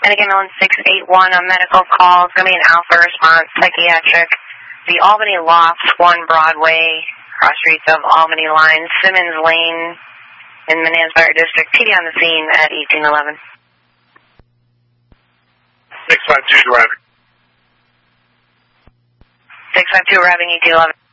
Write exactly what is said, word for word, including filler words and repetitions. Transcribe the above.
And again, on six eight one, a medical call. It's going to be an alpha response, psychiatric. The Albany Loft, one Broadway, cross streets of Albany Line, Simmons Lane in the Mansfield District. P D on the scene at eighteen eleven. six five two driving. six five two arriving, eighteen eleven.